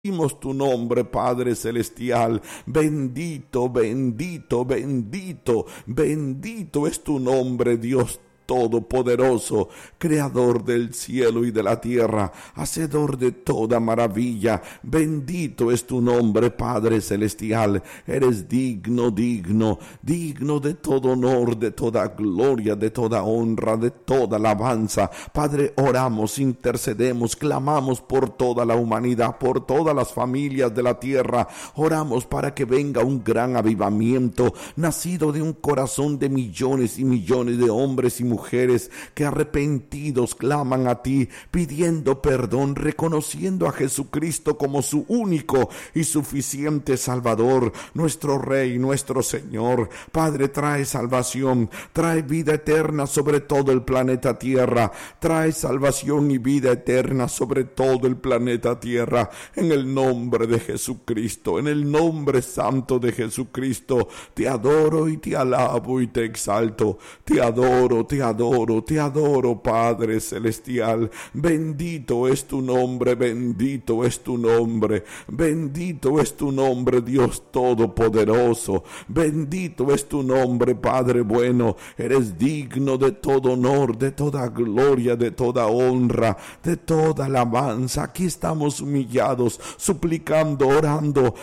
Bendecimos tu nombre, Padre Celestial. Bendito, bendito, bendito, bendito es tu nombre, Dios Todopoderoso, Creador del cielo y de la tierra, Hacedor de toda maravilla. Bendito es tu nombre, Padre Celestial. Eres digno, digno, digno de todo honor, de toda gloria, de toda honra, de toda alabanza. Padre, oramos, intercedemos, clamamos por toda la humanidad, por todas las familias de la tierra. Oramos para que venga un gran avivamiento, nacido de un corazón de millones y millones de hombres y mujeres que arrepentidos claman a ti, pidiendo perdón, reconociendo a Jesucristo como su único y suficiente Salvador, nuestro Rey, nuestro Señor. Padre, trae salvación, trae vida eterna sobre todo el planeta Tierra, trae salvación y vida eterna sobre todo el planeta Tierra, en el nombre de Jesucristo, en el nombre santo de Jesucristo. Te adoro y te alabo y te exalto, te adoro, te adoro, Padre Celestial. Bendito es tu nombre, bendito es tu nombre, bendito es tu nombre, Dios Todopoderoso. Bendito es tu nombre, Padre bueno. Eres digno de todo honor, de toda gloria, de toda honra, de toda alabanza. Aquí estamos humillados, suplicando, orando,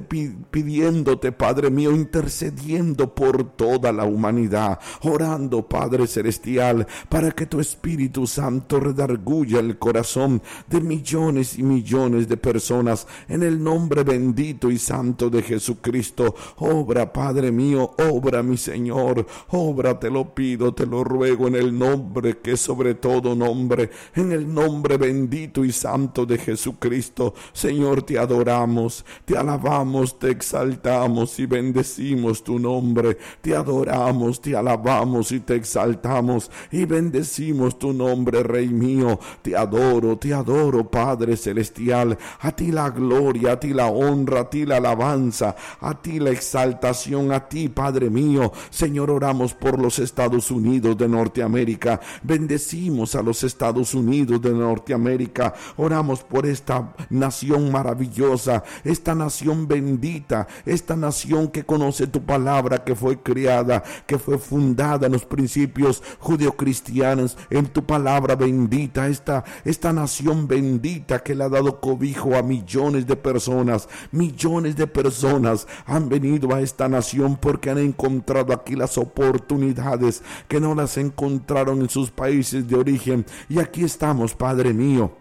pidiéndote, Padre mío, intercediendo por toda la humanidad, orando, Padre Celestial, para que tu Espíritu Santo redarguya el corazón de millones y millones de personas, en el nombre bendito y santo de Jesucristo. Obra, Padre mío, obra, mi Señor, obra, te lo pido, te lo ruego, en el nombre que es sobre todo nombre, en el nombre bendito y santo de Jesucristo. Señor, te adoramos, te alabamos, te exaltamos y bendecimos tu nombre. Te adoramos, te alabamos y te exaltamos y bendecimos tu nombre, Rey mío. Te adoro, Padre Celestial. A ti la gloria, a ti la honra, a ti la alabanza, a ti la exaltación, a ti, Padre mío. Señor, oramos por los Estados Unidos de Norteamérica. Bendecimos a los Estados Unidos de Norteamérica. Oramos por esta nación maravillosa, esta nación bendita, esta nación que conoce tu palabra, que fue criada, que fue fundada en los principios judeocristianos, en tu palabra bendita, esta nación bendita que le ha dado cobijo a millones de personas. Millones de personas han venido a esta nación porque han encontrado aquí las oportunidades que no las encontraron en sus países de origen, y aquí estamos, Padre mío.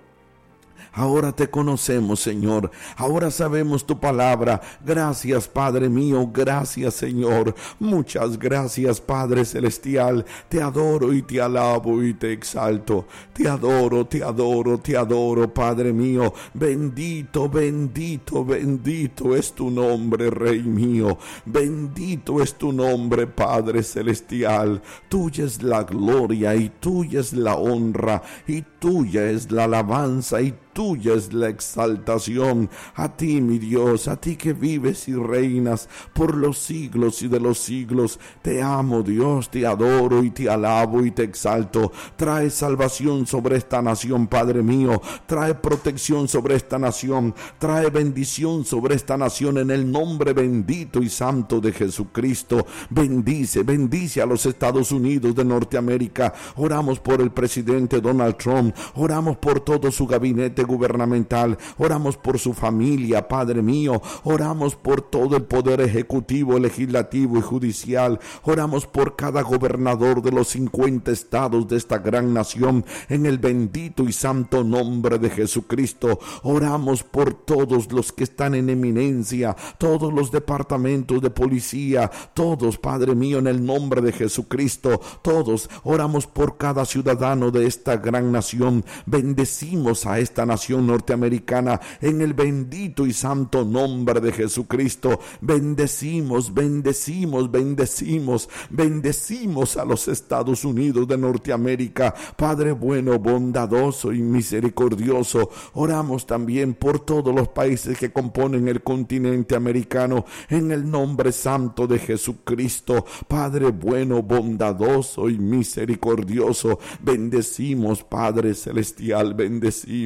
Ahora te conocemos, Señor. Ahora sabemos tu palabra. Gracias, Padre mío. Gracias, Señor. Muchas gracias, Padre Celestial. Te adoro y te alabo y te exalto. Te adoro, te adoro, te adoro, Padre mío. Bendito, bendito, bendito es tu nombre, Rey mío. Bendito es tu nombre, Padre Celestial. Tuya es la gloria y tuya es la honra y tuya es la alabanza y tuya es la exaltación. A ti, mi Dios, a ti que vives y reinas por los siglos y de los siglos. Te amo, Dios, te adoro y te alabo y te exalto. Trae salvación sobre esta nación, Padre mío. Trae protección sobre esta nación. Trae bendición sobre esta nación, en el nombre bendito y santo de Jesucristo. Bendice, bendice a los Estados Unidos de Norteamérica. Oramos por el presidente Donald Trump. Oramos por todo su gabinete gubernamental, oramos por su familia, Padre mío, oramos por todo el poder ejecutivo, legislativo y judicial, oramos por cada gobernador de los 50 estados de esta gran nación, en el bendito y santo nombre de Jesucristo. Oramos por todos los que están en eminencia, todos los departamentos de policía, todos, Padre mío, en el nombre de Jesucristo, todos. Oramos por cada ciudadano de esta gran nación. Bendecimos a esta nación norteamericana en el bendito y santo nombre de Jesucristo. Bendecimos, bendecimos, bendecimos, bendecimos a los Estados Unidos de Norteamérica. Padre bueno, bondadoso y misericordioso. Oramos también por todos los países que componen el continente americano, en el nombre santo de Jesucristo. Padre bueno, bondadoso y misericordioso. Bendecimos, Padre Celestial, bendecimos, Señor.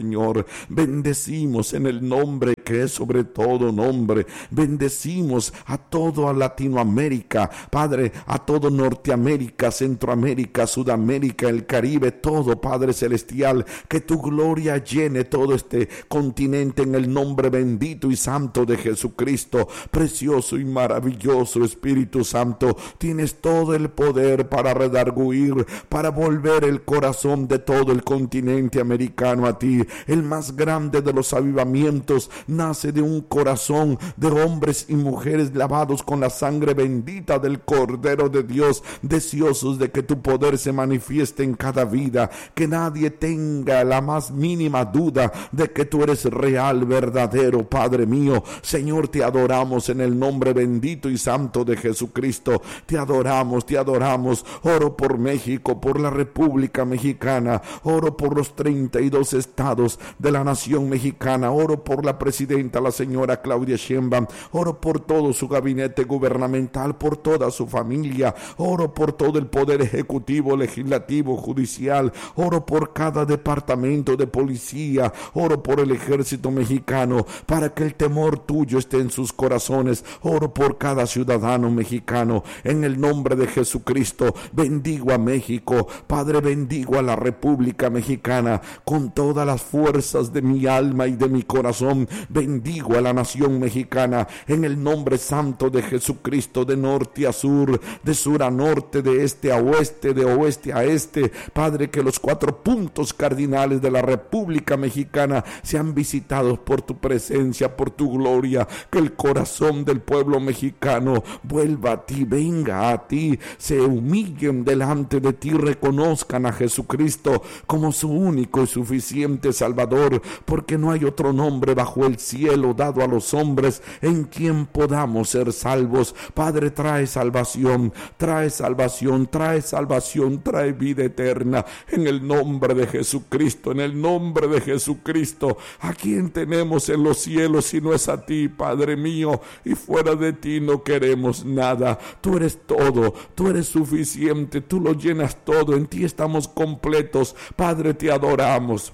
Señor. Bendecimos en el nombre que es sobre todo nombre. Bendecimos a toda Latinoamérica, Padre, a todo Norteamérica, Centroamérica, Sudamérica, el Caribe, todo, Padre celestial, que tu gloria llene todo este continente en el nombre bendito y santo de Jesucristo. Precioso y maravilloso Espíritu Santo, tienes todo el poder para redarguir, para volver el corazón de todo el continente americano a ti. El más grande de los avivamientos nace de un corazón de hombres y mujeres lavados con la sangre bendita del Cordero de Dios, deseosos de que tu poder se manifieste en cada vida, que nadie tenga la más mínima duda de que tú eres real, verdadero, Padre mío. Señor, te adoramos en el nombre bendito y santo de Jesucristo. Te adoramos, te adoramos. Oro por México, por la República Mexicana, oro por los 32 estados de la nación mexicana, oro por la presidenta, la señora Claudia Sheinbaum, oro por todo su gabinete gubernamental, por toda su familia, oro por todo el poder ejecutivo, legislativo, judicial, oro por cada departamento de policía, oro por el ejército mexicano, para que el temor tuyo esté en sus corazones, oro por cada ciudadano mexicano, en el nombre de Jesucristo. Bendigo a México, Padre, bendigo a la República Mexicana, con todas las fuerzas de mi alma y de mi corazón, bendigo a la nación mexicana, en el nombre santo de Jesucristo, de norte a sur, de sur a norte, de este a oeste, de oeste a este, Padre, que los 4 puntos cardinales de la República Mexicana sean visitados por tu presencia, por tu gloria, que el corazón del pueblo mexicano vuelva a ti, venga a ti, se humillen delante de ti, reconozcan a Jesucristo como su único y suficiente Salvador, porque no hay otro nombre bajo el cielo dado a los hombres en quien podamos ser salvos. Padre, trae salvación, trae salvación, trae salvación, trae vida eterna, en el nombre de Jesucristo, en el nombre de Jesucristo. ¿A quién tenemos en los cielos si no es a ti, Padre mío? Y fuera de ti no queremos nada. Tú eres todo, tú eres suficiente, tú lo llenas todo, en ti estamos completos. Padre, te adoramos,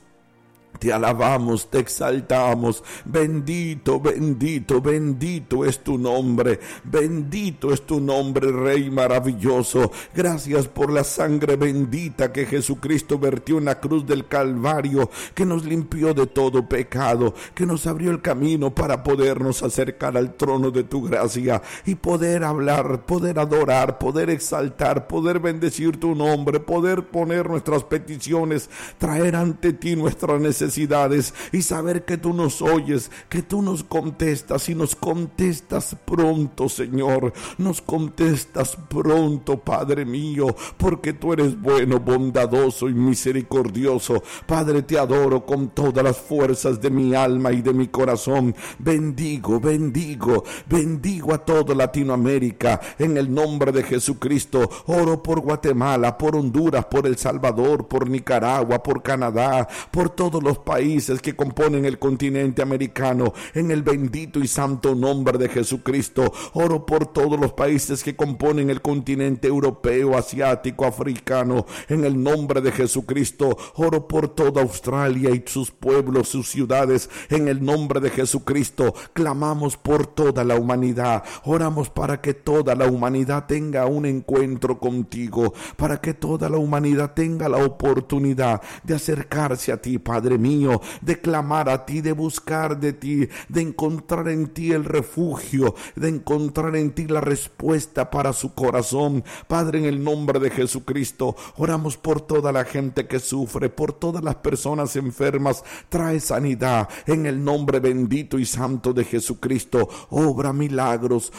te alabamos, te exaltamos. Bendito, bendito, bendito es tu nombre. Bendito es tu nombre, Rey maravilloso. Gracias por la sangre bendita que Jesucristo vertió en la cruz del Calvario, que nos limpió de todo pecado, que nos abrió el camino para podernos acercar al trono de tu gracia y poder hablar, poder adorar, poder exaltar, poder bendecir tu nombre, poder poner nuestras peticiones, traer ante ti nuestras necesidades y saber que tú nos oyes, que tú nos contestas y nos contestas pronto, Señor. Nos contestas pronto, Padre mío, porque tú eres bueno, bondadoso y misericordioso. Padre, te adoro con todas las fuerzas de mi alma y de mi corazón. Bendigo, bendigo, bendigo a toda Latinoamérica en el nombre de Jesucristo. Oro por Guatemala, por Honduras, por El Salvador, por Nicaragua, por Canadá, por todos los países que componen el continente americano, en el bendito y santo nombre de Jesucristo. Oro por todos los países que componen el continente europeo, asiático, africano, en el nombre de Jesucristo. Oro por toda Australia y sus pueblos, sus ciudades, en el nombre de Jesucristo. Clamamos por toda la humanidad, oramos para que toda la humanidad tenga un encuentro contigo, para que toda la humanidad tenga la oportunidad de acercarse a ti, Padre mío, de clamar a ti, de buscar de ti, de encontrar en ti el refugio, de encontrar en ti la respuesta para su corazón. Padre, en el nombre de Jesucristo, oramos por toda la gente que sufre, por todas las personas enfermas. Trae sanidad en el nombre bendito y santo de Jesucristo. Obra milagros,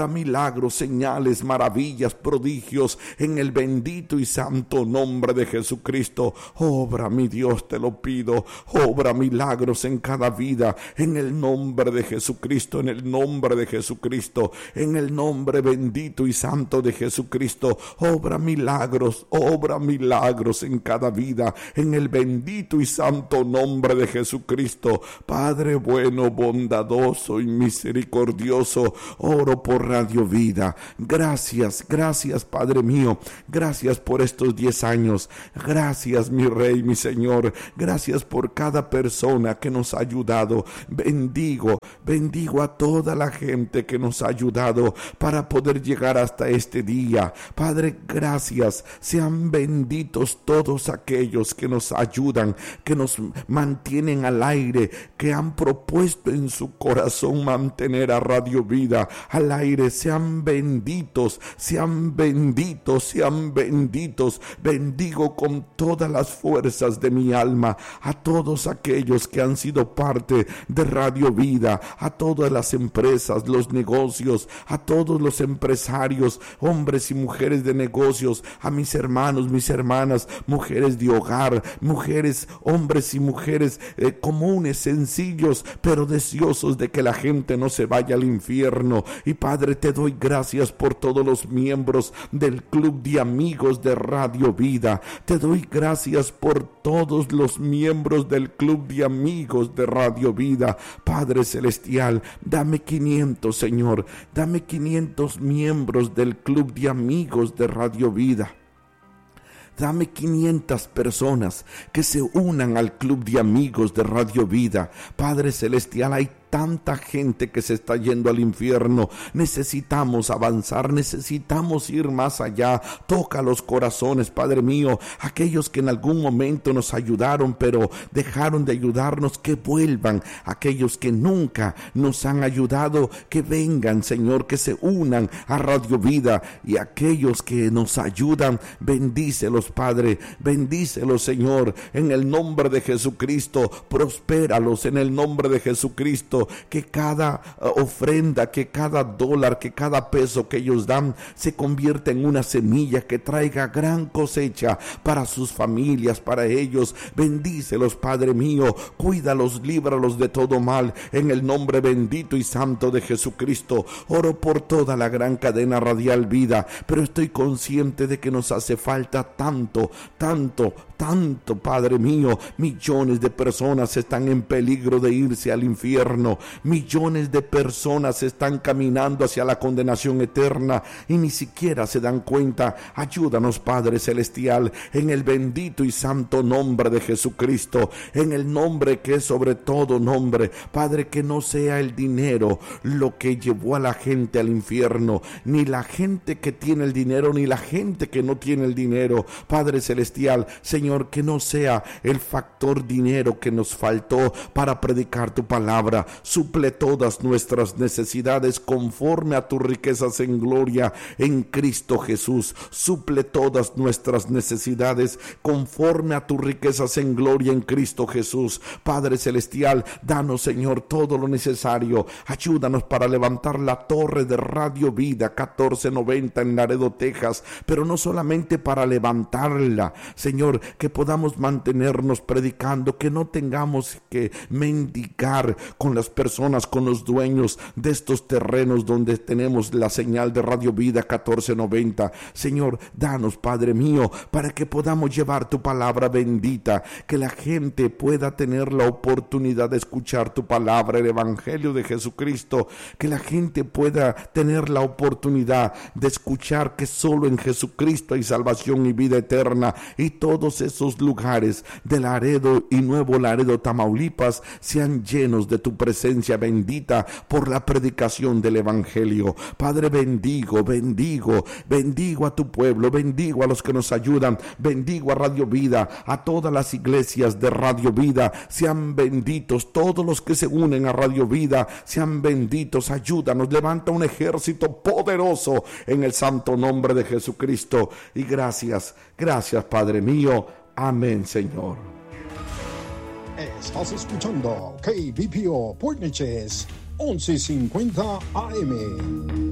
señales, maravillas, prodigios en el bendito y santo nombre de Jesucristo. Obra, mi Dios, te lo pido. Obra milagros en cada vida, en el nombre de Jesucristo, en el nombre de Jesucristo, en el nombre bendito y santo de Jesucristo. Obra milagros en cada vida, en el bendito y santo nombre de Jesucristo. Padre bueno, bondadoso y misericordioso, oro por Radio Vida. Gracias, gracias, Padre mío, gracias por estos 10 años. Gracias, mi Rey, mi Señor, gracias por por cada persona que nos ha ayudado. Bendigo a toda la gente que nos ha ayudado para poder llegar hasta este día. Padre, gracias. Sean benditos todos aquellos que nos ayudan, que nos mantienen al aire, que han propuesto en su corazón mantener a Radio Vida al aire. Sean benditos, sean benditos, sean benditos. Bendigo con todas las fuerzas de mi alma a todos aquellos que han sido parte de Radio Vida, a todas las empresas, los negocios, a todos los empresarios, hombres y mujeres de negocios, a mis hermanos, mis hermanas, mujeres de hogar, mujeres, hombres y mujeres comunes, sencillos, pero deseosos de que la gente no se vaya al infierno. Y Padre, te doy gracias por todos los miembros del Club de Amigos de Radio Vida. Te doy gracias por todos los miembros del Club de Amigos de Radio Vida. Padre Celestial, dame 500, Señor, dame 500 miembros del Club de Amigos de Radio Vida. Dame 500 personas que se unan al Club de Amigos de Radio Vida. Padre Celestial, hay tanta gente que se está yendo al infierno. Necesitamos avanzar, necesitamos ir más allá. Toca los corazones, Padre mío, aquellos que en algún momento nos ayudaron pero dejaron de ayudarnos, que vuelvan. Aquellos que nunca nos han ayudado, que vengan, Señor, que se unan a Radio Vida. Y aquellos que nos ayudan, bendícelos, Padre, bendícelos, Señor, en el nombre de Jesucristo. Prospéralos en el nombre de Jesucristo. Que cada ofrenda, que cada dólar, que cada peso que ellos dan se convierta en una semilla que traiga gran cosecha para sus familias, para ellos. Bendícelos, Padre mío, cuídalos, líbralos de todo mal, en el nombre bendito y santo de Jesucristo. Oro por toda la gran cadena radial Vida, pero estoy consciente de que nos hace falta tanto, Padre mío. Millones de personas están en peligro de irse al infierno. Millones de personas están caminando hacia la condenación eterna y ni siquiera se dan cuenta. Ayúdanos, Padre Celestial, en el bendito y santo nombre de Jesucristo, en el nombre que es sobre todo nombre. Padre, que no sea el dinero lo que llevó a la gente al infierno, ni la gente que tiene el dinero, ni la gente que no tiene el dinero. Padre Celestial, Señor, que no sea el factor dinero que nos faltó para predicar tu palabra. Suple todas nuestras necesidades conforme a tus riquezas en gloria en Cristo Jesús. Suple todas nuestras necesidades conforme a tus riquezas en gloria en Cristo Jesús. Padre Celestial, danos, Señor, todo lo necesario. Ayúdanos para levantar la torre de Radio Vida 1490 en Laredo, Texas, pero no solamente para levantarla, Señor, que podamos mantenernos predicando, que no tengamos que mendigar con las personas, con los dueños de estos terrenos donde tenemos la señal de Radio Vida 1490. Señor, danos, Padre mío, para que podamos llevar tu palabra bendita, que la gente pueda tener la oportunidad de escuchar tu palabra, el Evangelio de Jesucristo, que la gente pueda tener la oportunidad de escuchar que solo en Jesucristo hay salvación y vida eterna. Y todos esos lugares de Laredo y Nuevo Laredo, Tamaulipas, sean llenos de tu presencia bendita por la predicación del Evangelio. Padre, bendigo a tu pueblo, bendigo a los que nos ayudan, bendigo a Radio Vida, a todas las iglesias de Radio Vida. Sean benditos todos los que se unen a Radio Vida, sean benditos. Ayúdanos, levanta un ejército poderoso en el santo nombre de Jesucristo. Y gracias, Padre mío. Amén, Señor. Estás escuchando KBPO Port Neches 1150 AM.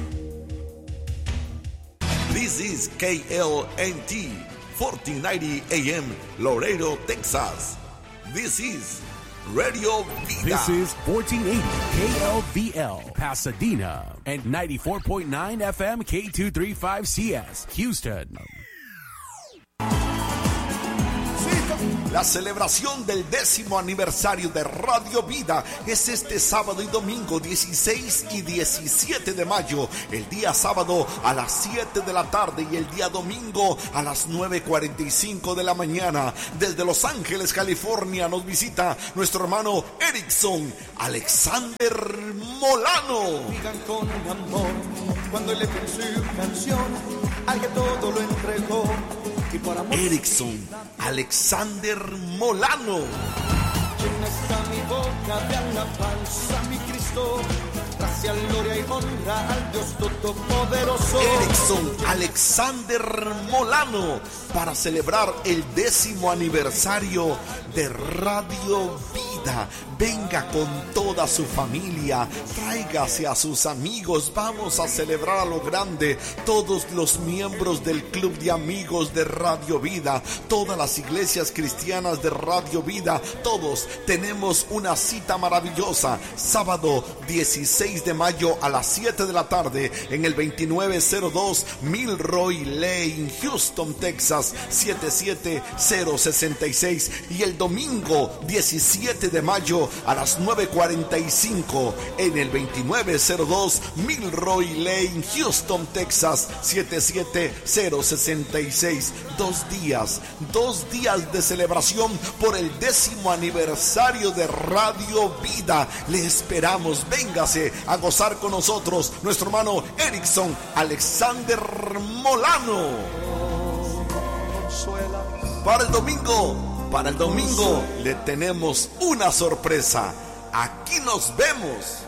This is KLNT 1490 AM Laredo, Texas. This is Radio Vida. This is 1480 KLVL Pasadena and 94.9 FM K235CS Houston. Sí, La celebración del 10º aniversario de Radio Vida es este sábado y domingo 16 y 17 de mayo. El día sábado a las 7 de la tarde y el día domingo a las 9:45 de la mañana. Desde Los Ángeles, California, nos visita nuestro hermano Erickson Alexander Molano. Digan con amor, cuando le dio su canción, al que todo lo entregó. Y por amor Erickson Alexander Molano. llena está mi boca de alabanza, mi Cristo. Gracia, gloria y honra al Dios Todopoderoso. Erickson Alexander Molano, para celebrar el 10º aniversario de Radio Vida. Venga con toda su familia, tráigase a sus amigos, vamos a celebrar a lo grande. Todos los miembros del Club de Amigos de Radio Vida, todas las iglesias cristianas de Radio Vida, todos tenemos una cita maravillosa. Sábado 16 de mayo a las 7 de la tarde en el 2902 Milroy Lane, Houston, Texas 77066, y el domingo 17 de mayo a las 9:45 en el 2902 Milroy Lane, Houston, Texas 77066. 2 días de celebración por el 10º aniversario de Radio Vida. Le esperamos, véngase a gozar con nosotros, nuestro hermano Erickson Alexander Molano. Para el domingo le tenemos una sorpresa. Aquí nos vemos.